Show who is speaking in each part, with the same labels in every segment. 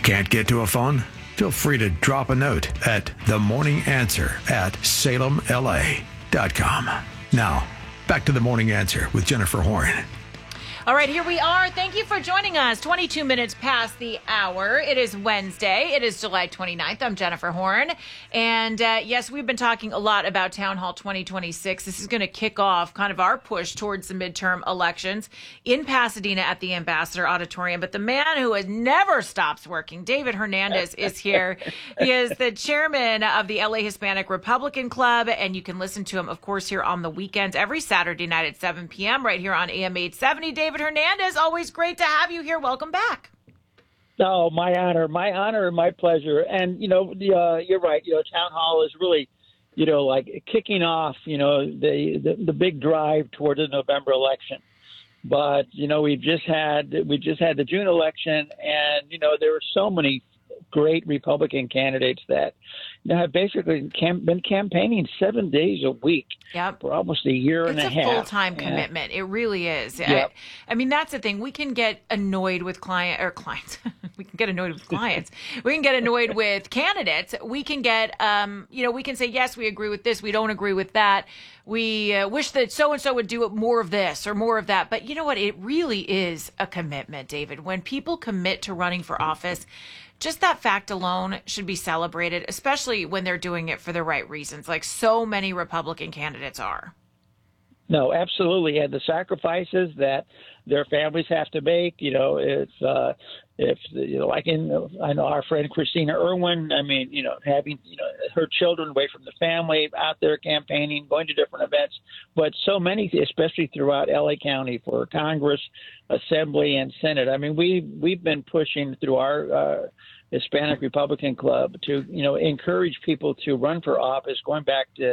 Speaker 1: Can't get to a phone? Feel free to drop a note at themorninganswer@salemla.com. Now, back to The Morning Answer with Jennifer Horn.
Speaker 2: All right, here we are. Thank you for joining us. 22 minutes past the hour. It is Wednesday. It is July 29th. I'm Jennifer Horn. And yes, we've been talking a lot about Town Hall 2026. This is going to kick off kind of our push towards the midterm elections in Pasadena at the Ambassador Auditorium. But the man who has never stops working, David Hernandez, is here. He is the chairman of the LA Hispanic Republican Club. And you can listen to him, of course, here on the weekends every Saturday night at 7 p.m. right here on AM 870. David Hernandez, always great to have you here. Welcome back.
Speaker 3: Oh, my honor, and my pleasure. And, you're right. Town Hall is really, like kicking off, the big drive toward the November election. But, we just had the June election, and, there were so many great Republican candidates that have basically been campaigning 7 days a week for almost a year and a half.
Speaker 2: It's a full-time commitment. It really is.
Speaker 3: Yep.
Speaker 2: I mean, that's the thing. We can get annoyed with clients. We can get annoyed with clients. We can get annoyed with candidates. We can get, we can say, yes, we agree with this. We don't agree with that. We wish that so-and-so would do more of this or more of that. But you know what? It really is a commitment, David. When people commit to running for office, just that fact alone should be celebrated, especially when they're doing it for the right reasons, like so many Republican candidates are.
Speaker 3: No, absolutely. And the sacrifices that their families have to make, I know our friend Christina Irwin, having, her children away from the family, out there campaigning, going to different events, but so many, especially throughout LA County for Congress, Assembly, and Senate. I mean, we've been pushing through our Hispanic Republican Club to, encourage people to run for office, going back to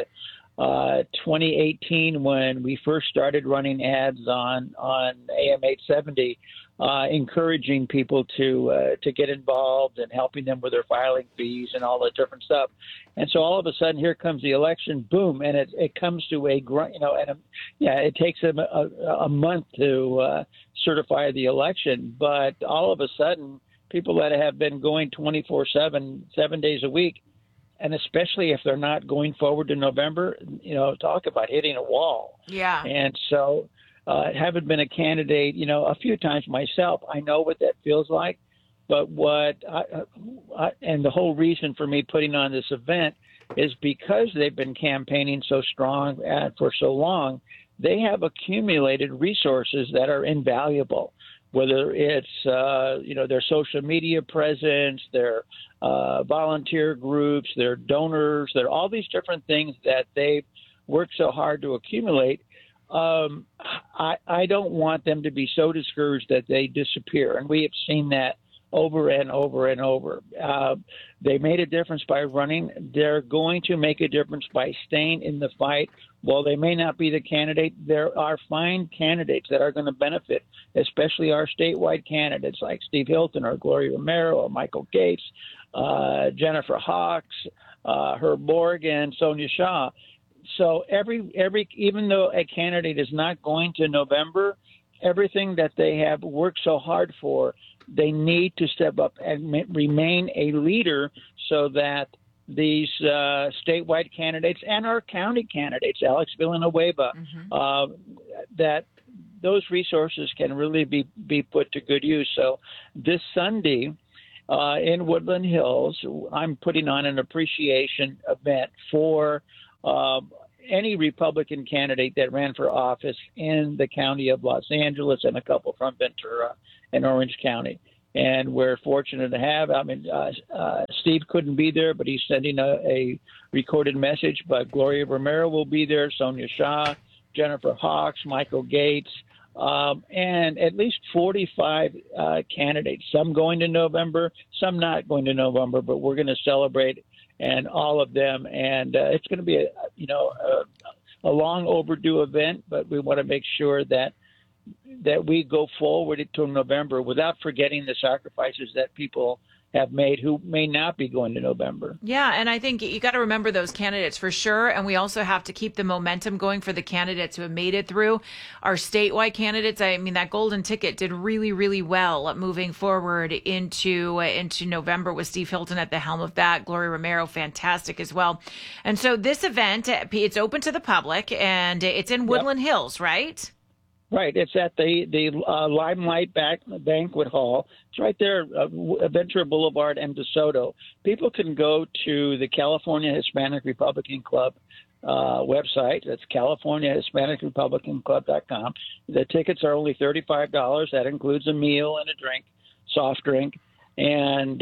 Speaker 3: 2018 when we first started running ads on AM 870, encouraging people to get involved and helping them with their filing fees and all that different stuff. And so all of a sudden, here comes the election, boom, and it comes to it takes a month to certify the election, but all of a sudden, people that have been going 24/7, 7 days a week, and especially if they're not going forward to November, talk about hitting a wall.
Speaker 2: Yeah.
Speaker 3: And so having been a candidate, a few times myself, I know what that feels like. But and the whole reason for me putting on this event is because they've been campaigning so strong for so long, they have accumulated resources that are invaluable. Whether it's, their social media presence, their volunteer groups, their donors, their all these different things that they've worked so hard to accumulate. I don't want them to be so discouraged that they disappear. And we have seen that over and over and over. They made a difference by running. They're going to make a difference by staying in the fight. While they may not be the candidate, there are fine candidates that are going to benefit, especially our statewide candidates like Steve Hilton or Gloria Romero or Michael Gates, Jennifer Hawks, Herb Morgan, Sonia Shaw. So even though a candidate is not going to November, everything that they have worked so hard for, they need to step up and remain a leader so that these statewide candidates and our county candidates, Alex Villanueva, that those resources can really be put to good use. So this Sunday in Woodland Hills, I'm putting on an appreciation event for any Republican candidate that ran for office in the county of Los Angeles and a couple from Ventura and Orange County. And we're fortunate to have, Steve couldn't be there, but he's sending a recorded message. But Gloria Romero will be there, Sonia Shaw, Jennifer Hawks, Michael Gates, and at least 45 candidates, some going to November, some not going to November, but we're going to celebrate and all of them. And it's going to be a long overdue event, but we want to make sure that we go forward to November without forgetting the sacrifices that people have made who may not be going to November.
Speaker 2: Yeah, and I think you got to remember those candidates for sure. And we also have to keep the momentum going for the candidates who have made it through. Our statewide candidates, I mean, that golden ticket did really, really well moving forward into November with Steve Hilton at the helm of that. Gloria Romero, fantastic as well. And so this event, it's open to the public, and it's in Woodland Hills, right?
Speaker 3: Right. It's at the Limelight Banquet Hall. It's right there, Ventura Boulevard and DeSoto. People can go to the California Hispanic Republican Club website. That's CaliforniaHispanicRepublicanClub.com. The tickets are only $35. That includes a meal and a drink, soft drink. And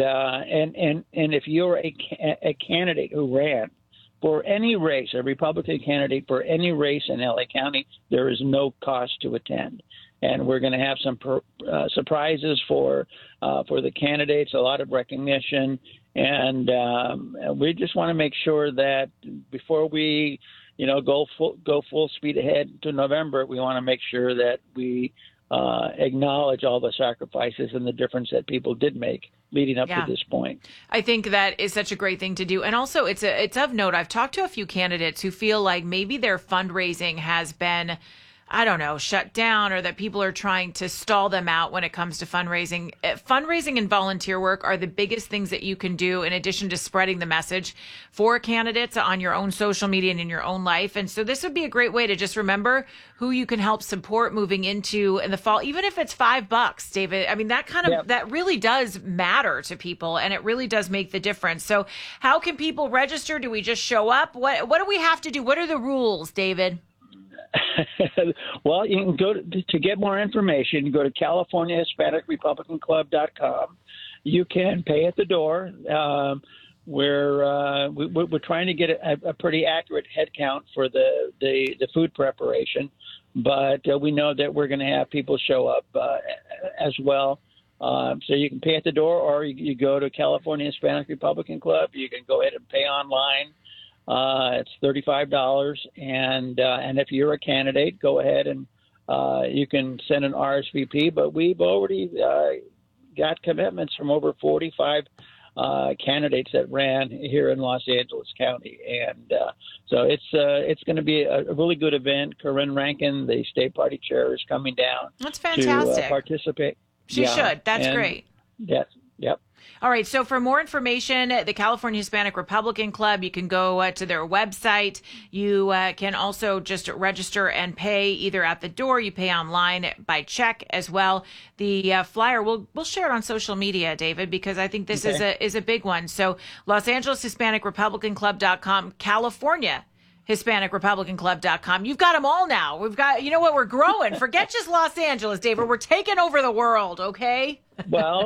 Speaker 3: if you're a candidate who ran for any race, a Republican candidate for any race in LA County, there is no cost to attend. And we're going to have some surprises for the candidates, a lot of recognition. And we just want to make sure that before we, go full speed ahead to November, we want to make sure that we acknowledge all the sacrifices and the difference that people did make leading up to this point.
Speaker 2: I think that is such a great thing to do. And also it's of note, I've talked to a few candidates who feel like maybe their fundraising has been, I don't know, shut down, or that people are trying to stall them out when it comes to fundraising. Fundraising and volunteer work are the biggest things that you can do in addition to spreading the message for candidates on your own social media and in your own life. And so this would be a great way to just remember who you can help support moving into in the fall, even if it's $5, David. I mean, that that really does matter to people, and it really does make the difference. So how can people register? Do we just show up? What do we have to do? What are the rules, David?
Speaker 3: Well, you can go to get more information. Go to CaliforniaHispanicRepublicanClub.com. You can pay at the door. We're trying to get a pretty accurate head count for the food preparation, but we know that we're going to have people show up as well. So you can pay at the door, or you go to California Hispanic Republican Club. You can go ahead and pay online. It's $35, and if you're a candidate, go ahead and you can send an RSVP. But we've already got commitments from over 45 candidates that ran here in Los Angeles County, and so it's going to be a really good event. Corinne Rankin, the state party chair, is coming down.
Speaker 2: That's fantastic.
Speaker 3: To participate.
Speaker 2: She should. That's great.
Speaker 3: Yes. Yep.
Speaker 2: All right. So for more information, the California Hispanic Republican Club, you can go to their website. You can also just register and pay either at the door. You pay online by check as well. The flyer, we'll share it on social media, David, because I think this is a big one. So Los Angeles Hispanic Republican Club.com, California HispanicRepublicanClub.com. You've got them all now. We've got, you know what, we're growing. Forget just Los Angeles, David. We're taking over the world, okay?
Speaker 3: Well,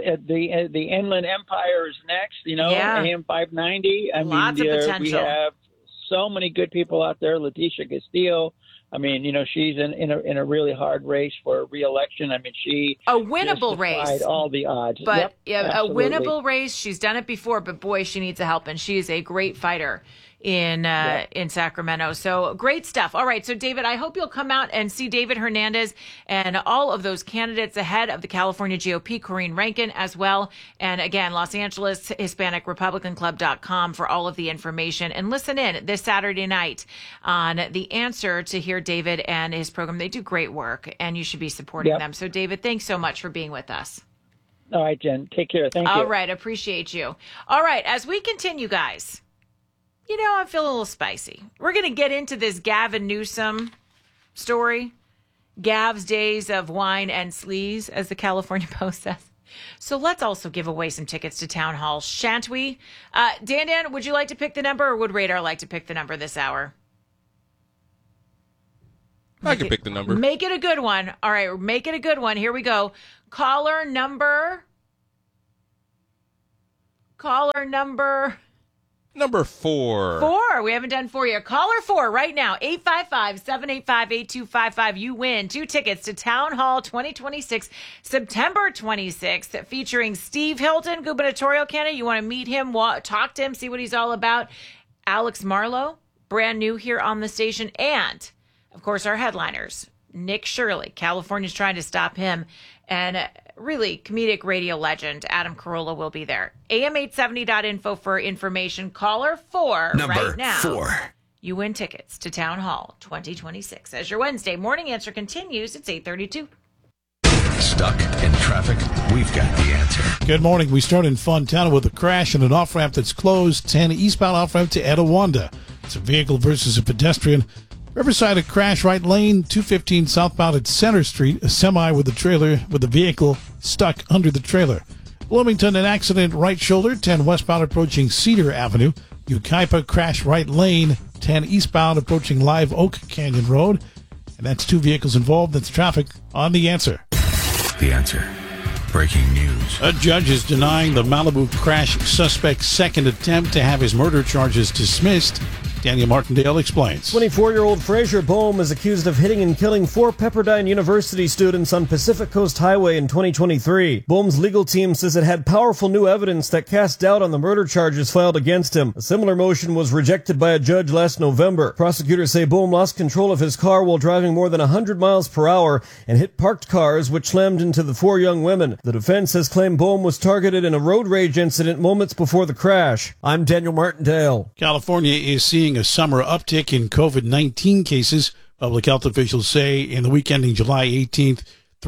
Speaker 3: the Inland Empire is next, AM 590.
Speaker 2: Lots of potential.
Speaker 3: We have so many good people out there. Leticia Castillo. I mean, she's in a really hard race for re-election. I mean, she
Speaker 2: a winnable race,
Speaker 3: all the odds.
Speaker 2: But
Speaker 3: yep,
Speaker 2: a winnable race. She's done it before, but boy, she needs a help, and she is a great fighter in Sacramento. So great stuff. All right. So David, I hope you'll come out and see David Hernandez and all of those candidates ahead of the California GOP, Corinne Rankin as well. And again, Los Angeles Hispanic Republican Club.com for all of the information. And listen in this Saturday night on The Answer to hear David and his program. They do great work, and you should be supporting them. So David, thanks so much for being with us.
Speaker 3: All right, Jen. Take care. Thank you.
Speaker 2: All right. Appreciate you. All right. As we continue, guys, I'm feeling a little spicy. We're going to get into this Gavin Newsom story. Gav's days of wine and sleaze, as the California Post says. So let's also give away some tickets to Town Hall, shan't we? Dan, would you like to pick the number, or would Radar like to pick the number this hour?
Speaker 4: I can pick the number.
Speaker 2: Make it a good one. All right, make it a good one. Here we go. Caller number
Speaker 4: 4.
Speaker 2: 4. We haven't done 4 yet. Caller 4 right now. 855-785-8255. You win 2 tickets to Town Hall 2026, September 26th, featuring Steve Hilton, gubernatorial candidate. You want to meet him, talk to him, see what he's all about. Alex Marlowe, brand new here on the station. And, of course, our headliners, Nick Shirley. California's trying to stop him. and really comedic radio legend Adam Carolla will be there. AM870.info for information. Caller 4
Speaker 1: Number
Speaker 2: right now.
Speaker 1: 4.
Speaker 2: You win tickets to Town Hall 2026. As your Wednesday morning answer continues, it's 8:32.
Speaker 1: Stuck in traffic? We've got the answer.
Speaker 5: Good morning. We start in Fontana with a crash and an off-ramp that's closed. 10 eastbound off-ramp to Etiwanda. It's a vehicle versus a pedestrian. Riverside, a crash right lane. 215 southbound at Center Street. A semi with a vehicle stuck under the trailer. Bloomington, an accident right shoulder. 10 westbound approaching Cedar Avenue. Yucaipa, crash right lane. 10 eastbound approaching Live Oak Canyon Road. And that's 2 vehicles involved. That's traffic on The Answer.
Speaker 1: The Answer. Breaking news.
Speaker 5: A judge is denying the Malibu crash suspect's second attempt to have his murder charges dismissed. Daniel Martindale explains.
Speaker 6: 24-year-old Fraser Boehm is accused of hitting and killing 4 Pepperdine University students on Pacific Coast Highway in 2023. Boehm's legal team says it had powerful new evidence that cast doubt on the murder charges filed against him. A similar motion was rejected by a judge last November. Prosecutors say Boehm lost control of his car while driving more than 100 miles per hour and hit parked cars, which slammed into the 4 young women. The defense has claimed Boehm was targeted in a road rage incident moments before the crash. I'm Daniel Martindale.
Speaker 5: California is seeing a summer uptick in COVID-19 cases. Public health officials say in the week ending July 18th,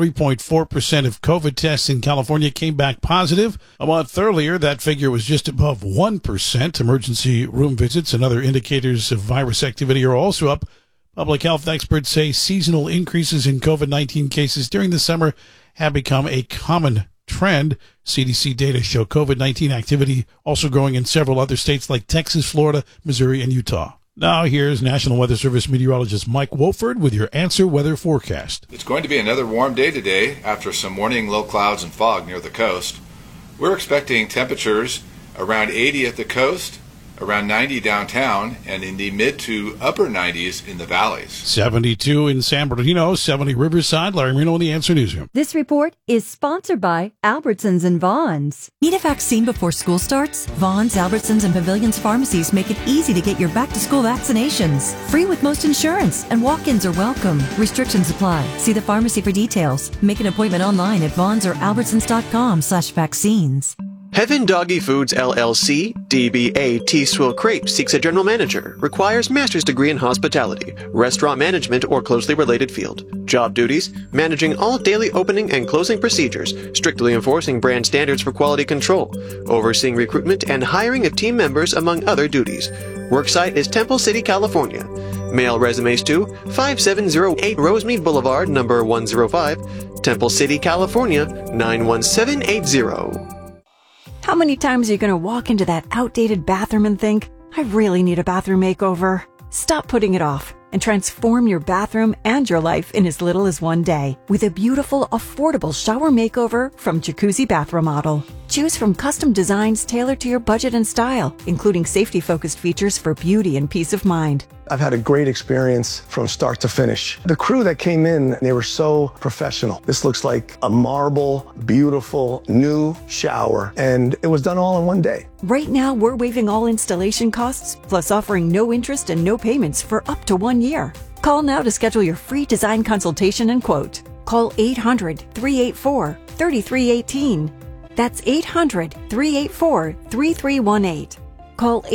Speaker 5: 3.4% of COVID tests in California came back positive. A month earlier, that figure was just above 1%. Emergency room visits and other indicators of virus activity are also up. Public health experts say seasonal increases in COVID-19 cases during the summer have become a common trend. CDC data show COVID-19 activity also growing in several other states like Texas, Florida, Missouri, and Utah. Now here's National Weather Service meteorologist Mike Wolford with your Answer weather forecast.
Speaker 7: It's going to be another warm day today after some morning low clouds and fog near the coast. We're expecting temperatures around 80 at the coast, around 90 downtown, and in the mid to upper 90s in the valleys.
Speaker 5: 72 in San Bernardino, 70 Riverside. Larry Marino in the Answer Newsroom.
Speaker 8: This report is sponsored by Albertsons and Vons.
Speaker 9: Need a vaccine before school starts? Vons, Albertsons, and Pavilions pharmacies make it easy to get your back-to-school vaccinations. Free with most insurance, and walk-ins are welcome. Restrictions apply. See the pharmacy for details. Make an appointment online at vons or albertsons.com/vaccines.
Speaker 10: Heaven Doggy Foods LLC, DBA T-Swill Crepe seeks a general manager. Requires master's degree in hospitality, restaurant management, or closely related field. Job duties: managing all daily opening and closing procedures, strictly enforcing brand standards for quality control, overseeing recruitment and hiring of team members, among other duties. Worksite is Temple City, California. Mail resumes to 5708 Rosemead Boulevard, number 105, Temple City, California, 91780.
Speaker 8: How many times are you going to walk into that outdated bathroom and think, I really need a bathroom makeover? Stop putting it off and transform your bathroom and your life in as little as one day with a beautiful, affordable shower makeover from Jacuzzi Bath Remodel. Choose from custom designs tailored to your budget and style, including safety-focused features for beauty and peace of mind.
Speaker 11: I've had a great experience from start to finish. The crew that came in, they were so professional. This looks like a marble, beautiful, new shower, and it was done all in one day.
Speaker 8: Right now, we're waiving all installation costs, plus offering no interest and no payments for up to 1 year. Call now to schedule your free design consultation and quote. Call 800-384-3318. That's 800-384-3318. Call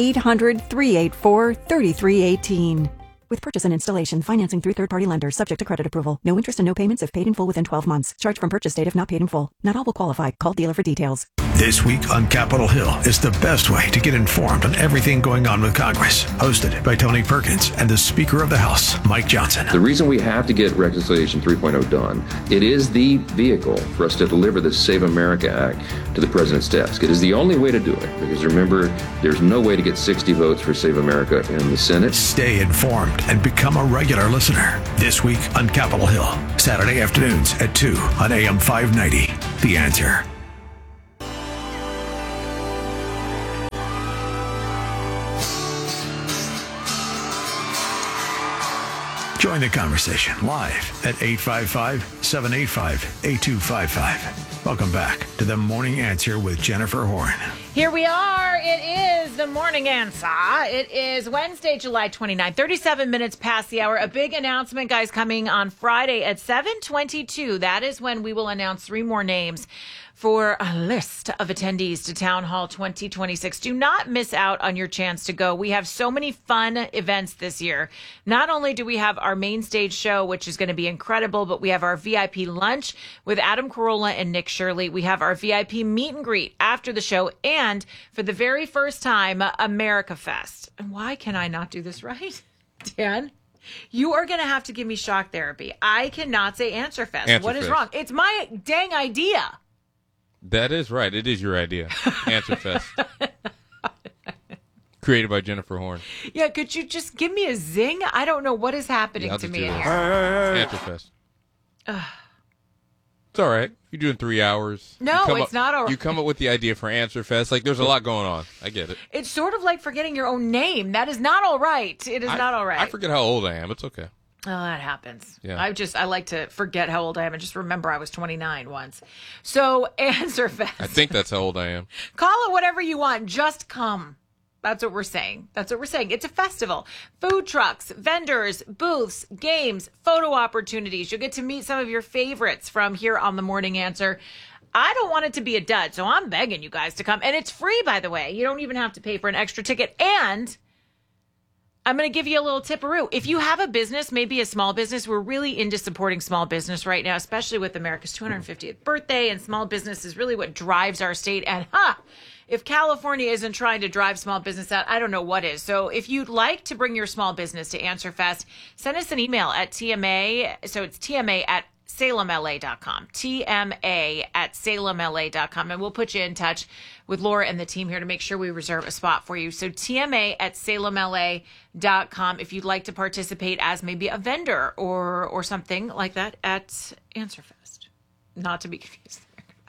Speaker 8: 800-384-3318. With purchase and installation, financing through third-party lenders, subject to credit approval. No interest and no payments if paid in full within 12 months. Charge from purchase date if not paid in full. Not all will qualify. Call dealer for details.
Speaker 1: This week on Capitol Hill is the best way to get informed on everything going on with Congress. Hosted by Tony Perkins and the Speaker of the House, Mike Johnson.
Speaker 12: The reason we have to get Reconciliation 3.0 done, it is the vehicle for us to deliver the Save America Act to the President's desk. It is the only way to do it, because remember, there's no way to get 60 votes for Save America in the Senate.
Speaker 1: Stay informed and become a regular listener. This week on Capitol Hill, Saturday afternoons at 2 on AM 590. The Answer. Join the conversation live at 855-785-8255. Welcome back to The Morning Answer with Jennifer Horn.
Speaker 2: Here we are. It is the morning answer. It is Wednesday, July 29th, 37 minutes past the hour. A big announcement, guys, coming on Friday at 7:22. That is when we will announce 3 more names for a list of attendees to Town Hall 2026. Do not miss out on your chance to go. We have so many fun events this year. Not only do we have our main stage show, which is going to be incredible, but we have our VIP lunch with Adam Carolla and Nick Shirley. We have our VIP meet and greet after the show. And for the very first time, America Fest. And why can I not do this right, Dan? You are going to have to give me shock therapy. I cannot say Answer Fest. What is wrong? It's my dang idea.
Speaker 4: That is right. It is your idea. Answer Fest. Created by Jennifer Horn.
Speaker 2: Yeah, could you just give me a zing? I don't know what is happening to me in here.
Speaker 4: Answer Fest. It's all right. You're doing 3 hours.
Speaker 2: No, it's not all right.
Speaker 4: You come up with the idea for Answer Fest. Like, there's a lot going on. I get it.
Speaker 2: It's sort of like forgetting your own name. That is not all right. It is not all right.
Speaker 4: I forget how old I am. It's okay.
Speaker 2: Oh, that happens.
Speaker 4: Yeah.
Speaker 2: I like to forget how old I am and just remember I was 29 once. So, Answer Fest.
Speaker 4: I think that's how old I am.
Speaker 2: Call it whatever you want. Just come. That's what we're saying. It's a festival. Food trucks, vendors, booths, games, photo opportunities. You'll get to meet some of your favorites from here on The Morning Answer. I don't want it to be a dud, so I'm begging you guys to come. And it's free, by the way. You don't even have to pay for an extra ticket. And I'm going to give you a little tipperoo. If you have a business, maybe a small business, we're really into supporting small business right now, especially with America's 250th birthday, and small business is really what drives our state. And if California isn't trying to drive small business out, I don't know what is. So if you'd like to bring your small business to Answer Fest, send us an email at TMA. So it's TMA at SalemLA.com, TMA at SalemLA.com, and we'll put you in touch with Laura and the team here to make sure we reserve a spot for you. So TMA at SalemLA.com if you'd like to participate as maybe a vendor or something like that at Answer Fest. Not to be confused.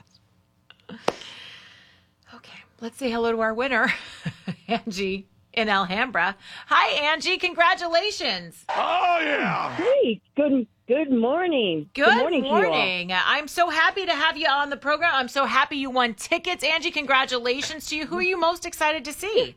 Speaker 2: Okay, let's say hello to our winner, Angie in Alhambra. Hi, Angie. Congratulations.
Speaker 13: Oh, yeah. Hey, good morning.
Speaker 2: Good
Speaker 13: morning. To you all.
Speaker 2: I'm so happy to have you on the program. I'm so happy you won tickets. Angie, congratulations to you. Who are you most excited to see?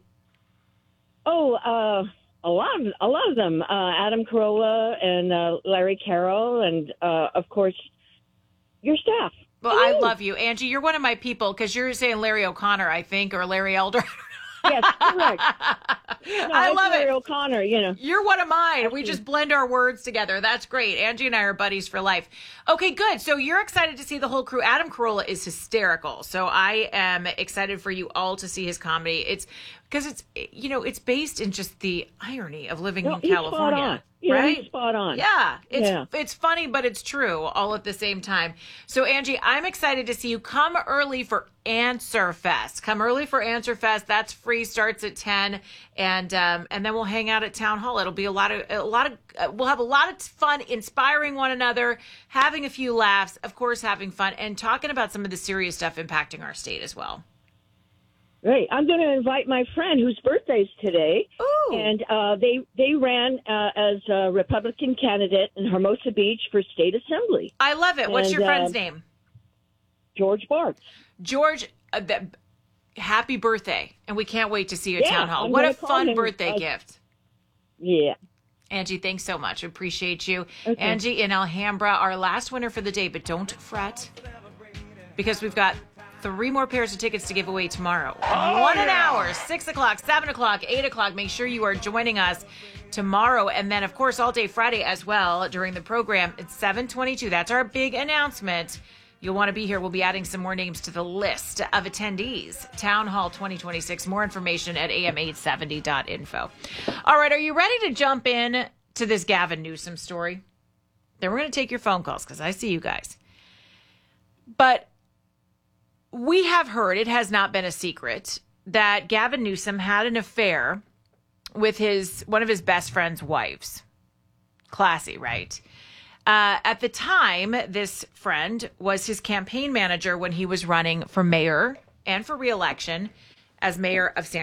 Speaker 13: Oh, a lot of them. Adam Carolla and Larry Carroll and, of course, your staff.
Speaker 2: Well, I love you, Angie. You're one of my people because you're saying Larry O'Connor, I think, or Larry Elder.
Speaker 13: Yes, correct.
Speaker 2: I love
Speaker 13: Larry
Speaker 2: it.
Speaker 13: O'Connor, you know.
Speaker 2: You're one of mine. We just blend our words together. That's great. Angie and I are buddies for life. Okay, good. So you're excited to see the whole crew. Adam Carolla is hysterical. So I am excited for you all to see his comedy. It's because it's based in just the irony of living in California. Right?
Speaker 13: He's spot on.
Speaker 2: Yeah. It's funny, but it's true all at the same time. So, Angie, I'm excited to see you. Come early for Answer Fest. Come early for Answer Fest. That's free. Starts at 10, and then we'll hang out at Town Hall. It'll be we'll have a lot of fun, inspiring one another, having a few laughs, of course, having fun, and talking about some of the serious stuff impacting our state as well.
Speaker 13: Right. I'm going to invite my friend whose birthday's today.
Speaker 2: Ooh.
Speaker 13: And they ran as a Republican candidate in Hermosa Beach for state assembly.
Speaker 2: I love it. What's your friend's name?
Speaker 13: George Bartz.
Speaker 2: George, happy birthday. And we can't wait to see you at Town Hall. What a fun birthday gift.
Speaker 13: Yeah.
Speaker 2: Angie, thanks so much. Appreciate you.
Speaker 13: Okay.
Speaker 2: Angie in Alhambra, our last winner for the day, but don't fret because we've got 3 more pairs of tickets to give away tomorrow. 1 an hour, 6 o'clock, 7 o'clock, 8 o'clock. Make sure you are joining us tomorrow. And then, of course, all day Friday as well during the program. It's 7:22. That's our big announcement. You'll want to be here. We'll be adding some more names to the list of attendees. Town Hall 2026. More information at am870.info. All right, are you ready to jump in to this Gavin Newsom story? Then we're going to take your phone calls because I see you guys. But we have heard, it has not been a secret, that Gavin Newsom had an affair with one of his best friend's wives. Classy, right? At the time, this friend was his campaign manager when he was running for mayor and for re-election as mayor of San